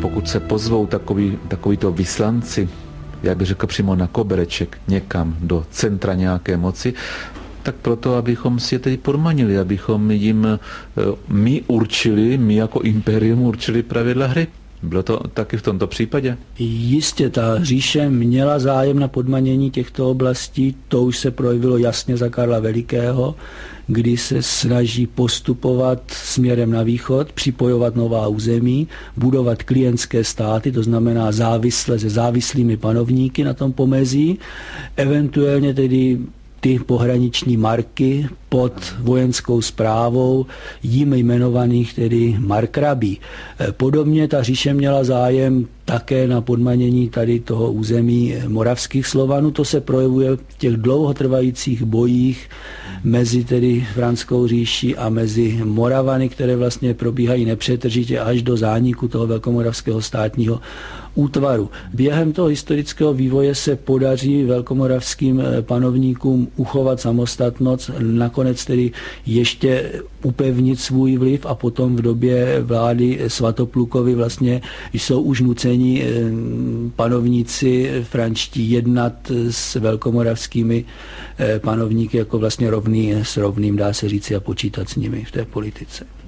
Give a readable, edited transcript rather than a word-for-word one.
pokud se pozvou takovýto vyslanci, já bych řekl přímo na kobereček někam do centra nějaké moci, tak proto, abychom si je tedy podmanili, abychom jim my jako impérium určili pravidla hry. Bylo to taky v tomto případě? Jistě, ta říše měla zájem na podmanění těchto oblastí, to už se projevilo jasně za Karla Velikého, kdy se snaží postupovat směrem na východ, připojovat nová území, budovat klientské státy, to znamená závisle se závislými panovníky na tom pomezí, eventuálně tedy ty pohraniční marky pod vojenskou správou jím jmenovaných tedy markrabí. Podobně ta říše měla zájem také na podmanění tady toho území moravských Slovanů. To se projevuje v těch dlouhotrvajících bojích mezi tedy Franskou říší a mezi Moravany, které vlastně probíhají nepřetržitě až do zániku toho velkomoravského státního útvaru. Během toho historického vývoje se podaří velkomoravským panovníkům uchovat samostatnost, nakonec tedy ještě upevnit svůj vliv a potom v době vlády Svatoplukovy vlastně jsou už nuceni panovníci franští jednat s velkomoravskými panovníky jako vlastně rovný s rovným, dá se říci, a počítat s nimi v té politice.